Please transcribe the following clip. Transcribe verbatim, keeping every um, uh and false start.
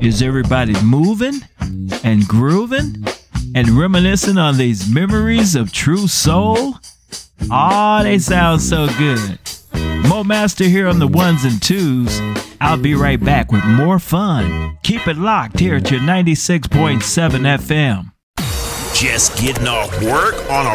Is everybody moving and grooving and reminiscing on these memories of true soul? Aw, they sound so good. Mo Master here on the ones and twos. I'll be right back with more fun. Keep it locked here at your ninety-six point seven F M. Just getting off work on a